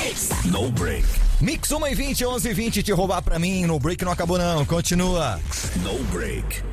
No Break. Mix 1h20, 11h20, te roubar pra mim. No Break não acabou não, continua. No Break.